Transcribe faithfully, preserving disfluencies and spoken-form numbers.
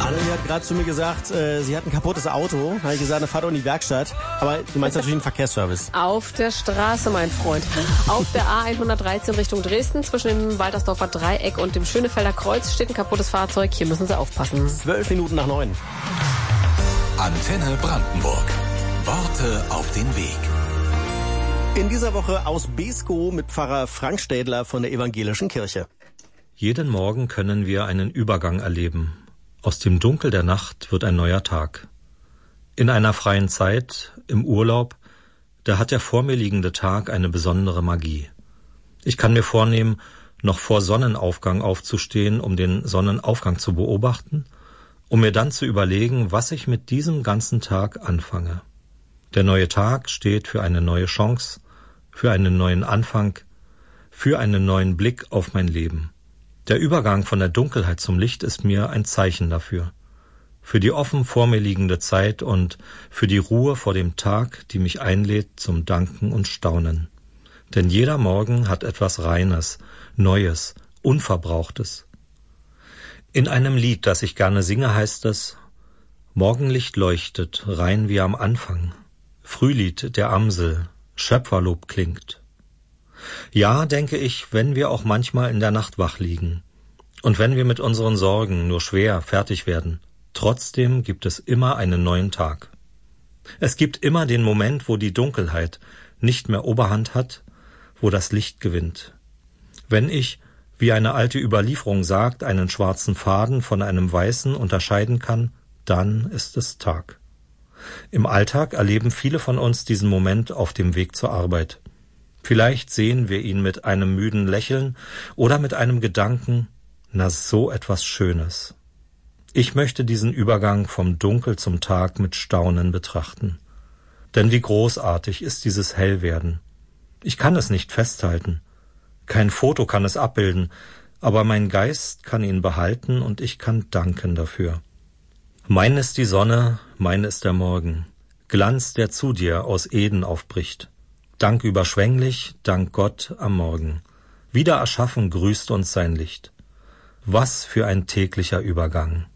Anneli hat gerade zu mir gesagt, äh, sie hat ein kaputtes Auto. Da habe ich gesagt, dann fahr doch in die Werkstatt. Aber du meinst natürlich einen Verkehrsservice. Auf der Straße, mein Freund. Auf der A hundertdreizehn Richtung Dresden, zwischen dem Waltersdorfer Dreieck und dem Schönefelder Kreuz, steht ein kaputtes Fahrzeug. Hier müssen Sie aufpassen. Zwölf Minuten nach neun. Antenne Brandenburg. Worte auf den Weg. In dieser Woche aus Beeskow mit Pfarrer Frank Städler von der Evangelischen Kirche. Jeden Morgen können wir einen Übergang erleben. Aus dem Dunkel der Nacht wird ein neuer Tag. In einer freien Zeit, im Urlaub, da hat der vor mir liegende Tag eine besondere Magie. Ich kann mir vornehmen, noch vor Sonnenaufgang aufzustehen, um den Sonnenaufgang zu beobachten, um mir dann zu überlegen, was ich mit diesem ganzen Tag anfange. Der neue Tag steht für eine neue Chance, für einen neuen Anfang, für einen neuen Blick auf mein Leben. Der Übergang von der Dunkelheit zum Licht ist mir ein Zeichen dafür. Für die offen vor mir liegende Zeit und für die Ruhe vor dem Tag, die mich einlädt zum Danken und Staunen. Denn jeder Morgen hat etwas Reines, Neues, Unverbrauchtes. In einem Lied, das ich gerne singe, heißt es: Morgenlicht leuchtet, rein wie am Anfang. Frühlied der Amsel, Schöpferlob klingt. Ja, denke ich, wenn wir auch manchmal in der Nacht wach liegen und wenn wir mit unseren Sorgen nur schwer fertig werden, trotzdem gibt es immer einen neuen Tag. Es gibt immer den Moment, wo die Dunkelheit nicht mehr Oberhand hat, wo das Licht gewinnt. Wenn ich, wie eine alte Überlieferung sagt, einen schwarzen Faden von einem weißen unterscheiden kann, dann ist es Tag. Im Alltag erleben viele von uns diesen Moment auf dem Weg zur Arbeit. Vielleicht sehen wir ihn mit einem müden Lächeln oder mit einem Gedanken, na so etwas Schönes. Ich möchte diesen Übergang vom Dunkel zum Tag mit Staunen betrachten. Denn wie großartig ist dieses Hellwerden. Ich kann es nicht festhalten. Kein Foto kann es abbilden, aber mein Geist kann ihn behalten und ich kann danken dafür. Mein ist die Sonne, mein ist der Morgen, Glanz, der zu dir aus Eden aufbricht. Dank überschwänglich, dank Gott am Morgen. Wieder erschaffen grüßt uns sein Licht. Was für ein täglicher Übergang.